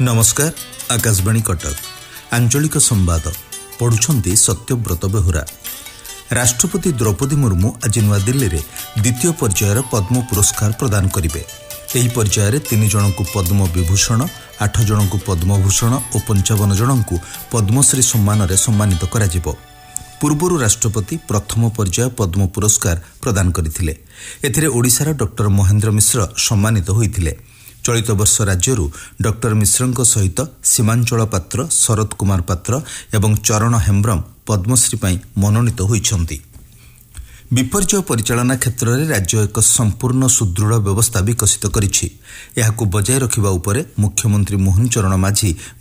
नमस्कार आकाशवाणी कटक आंचलिक संवाद पढ़ुछंती सत्यव्रत बेहुरा। राष्ट्रपति द्रौपदी मुर्मू आज नवा दिल्ली रे द्वितीय पर्यायर पद्म पुरस्कार प्रदान करिवे। एही पर्यायर 3 जनकु पद्म विभूषण, 8 जनकु पद्मभूषण और 55 जनकु पद्मश्री सम्मान रे सम्मानित कराजिबो। पूर्वरु राष्ट्रपति प्रथम पर्याय पद्म पुरस्कार प्रदान करथिले। एथिरे ओडिशार डॉक्टर महेंद्र मिश्र सम्मानित होइथिले। चलित वर्ष राज्यरू डॉक्टर मिश्रଙ୍କ सहित सीमांचल पात्र, शरद कुमार पात्र एवं चरण हेम्ब्रम पद्मश्री पाई मनोनीत होइछंती। विपर्यय परिचालना क्षेत्र में राज्य एक संपूर्ण सुदृढ़ व्यवस्था विकसित करिछि। एहाकु बजाय रखिबा उपरे मुख्यमंत्री मोहन चरण माझी